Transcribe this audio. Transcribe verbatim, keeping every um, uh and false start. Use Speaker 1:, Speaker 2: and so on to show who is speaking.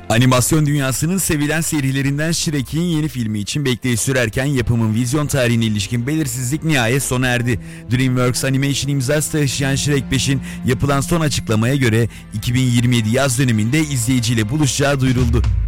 Speaker 1: Animasyon dünyasının sevilen serilerinden Shrek'in yeni filmi için bekleyiş sürerken yapımın vizyon tarihine ilişkin belirsizlik nihayet sona erdi. DreamWorks Animation imzası taşıyan Shrek beşin yapılan son açıklamaya göre iki bin yirmi yedi yaz döneminde izleyiciyle buluşacağı duyuruldu.